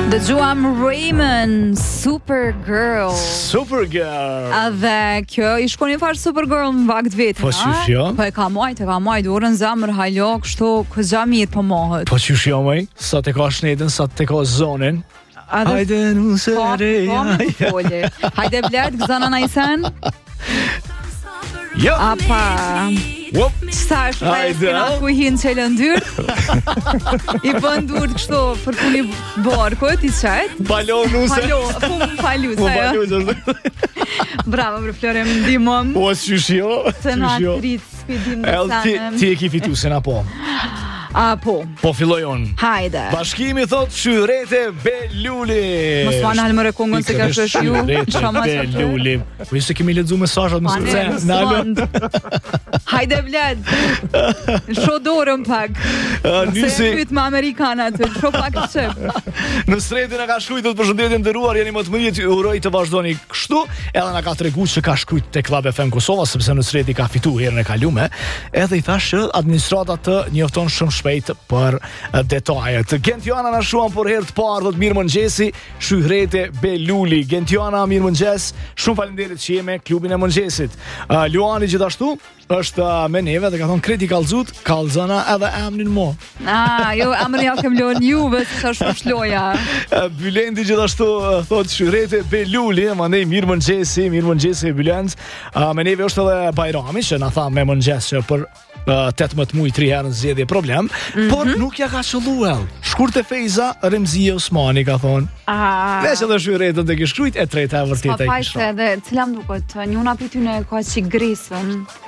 Dëgjuam Raymond, Supergirl. Edhe kjo I shkon një farë Supergirl në vakt vetë. Po qysh jo? Po e ka majt orën zemër halo, kështu këgja mirë po mohët. Po qysh jo mëj? Sa te ka shnetën, sa te ka zonin. Hajde nuse reja. Hajde bled, gëzana na I sen. Jo. Apa. Qëta është kena ku hinë që lëndyrë I bëndur kështu për puni barkut I qajt Balon nuse Falu Bravo për Flore më ndimëm Po qysh jo Të nga kritë spidim në sanem Ti e ki fitu se na po Po filloj on Hajde Bashkimi thot Shyrete Beluli Mos ma në halë më rekongën se ka shësh ju Shyrete Beluli Po se kemi ledzu mesazhat më skërcen Hajde bled Sho dorën pak Se e pyt me Amerikanat Sho pak të qep Në sretin e ka shkrujt të përshëndetje nderuar Jeni më të mëdhjet uroj të vazhdoni kështu Edhe na ka tregu që ka shkrujt te Club FM Kosova Sepse në sreti ka fitu herën e kalume Edhe I thash që administrata të njofton shumë shpejt për detajet Gentiana na shuan për herë të parë Dhët mirë mëngjesi Shyrete Beluli Gentiana mirë mëngjes Shumë falenderit që jeme klubin e mëngjesit Luani gjithashtu është me neve dhe ka thonë kreti kalzut kalzana edhe emnin mo jo emrin ja kem lënë juve se sa shumë shloja Bylendi gjithashtu thot Shyrete Beluli mandej mirë mëngjesi Bylend me neve është edhe Bajrami që na tha me mëngjes që për 18 muj 3 herë në zgjedhje problem por nuk ja ka qëlluar shkurte Fejza Remzije Osmani ka thonë veç edhe Shyretën të kishkrujt e treta e vërteta I kishkrujt edhe cila më duket njuna për ty në ka që grisën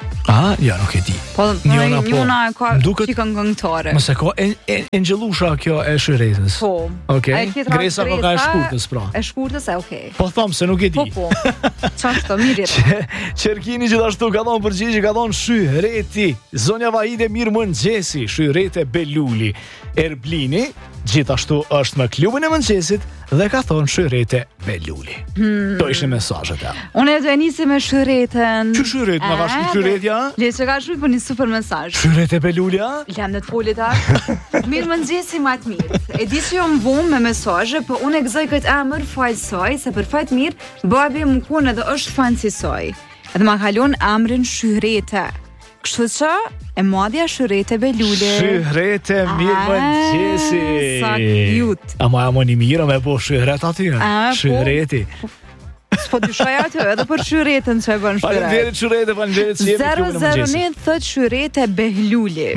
ja nuk e di po njuna e ka qikën këngëtare mëse ka engjelusha kjo e Shyretës po Gresa po ka e shkurtës pra e shkurtës e okej po thom se nuk e di po qashtë mirit Qerkini gjithashtu ka thonë përgjigje ka thonë Shyreti Zonja Vahide mirë mëngjesi Shyrete Beluli Erblini gjithashtu është me klubin e mëngjesit dhe ka thonë Shyrete Beluli to ishin mesazhet unë e do e nisi me Shyreten që Shyret nga ka shkut Shyretja le që ka shkut për një super mesazh Shyrete Belulja lem në të polita mirë mëngjesi ma të mirë e di që jo më vumë me mesazhe për unë e gëzoj këtë emër falsoj se për fajt mirë babi më kone dhe është fansisoj edhe ma kalon emrin Shyrete kështu që e madhja Shyrete Beluli Shyrete mirë mëngjesi sa cute ama një mirë me po Shyret aty Shyreti s'po dyshoj aty edhe për Shyretën që e bën Shyret falenderit Shyrete falenderit që jemi 009 thot Shyrete Beluli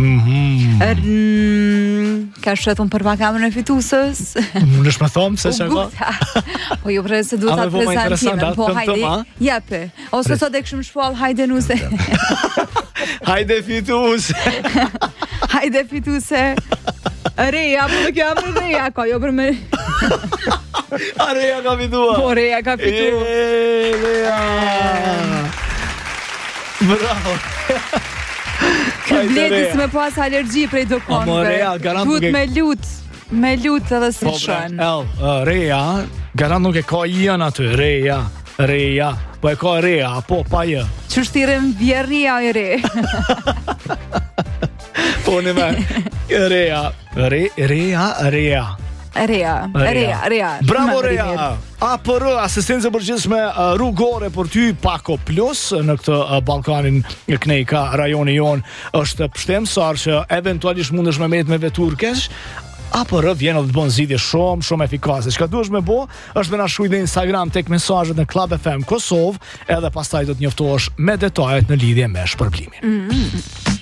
ka shetun për pak emrin e fitusës më nësh me thomë se që ka po ju prej se duhet atë prezentimin po hajde jepe ose sot e këshim shpall hajde nuse hajde fituse hajde fituse Reja, po në kjo emrin Reja ka jo për me a Reja ka fitua po Reja ka fitua Reja bravo Bledis me pas alergji prej do konve duhet me lut edhe së shën Reja garant nuk e ka iën aty Reja po e ka Reja po pa jë që shtirem vjerria e re po në me Reja bravo Reja APR asistencë përgjithshme rrugore për ty Pako Plus në këtë Ballkanin Knejka rajoni jon është pështemsar që eventualisht mundesh me met me vetur keq APR vjen dhe të bën zgjidhje shumë efikase. Çka duhesh me bë është me na shkruaj në Instagram tek mesazhet në Club FM Kosovë edhe pastaj do të njoftohesh me detajet në lidhje me shpërblimin.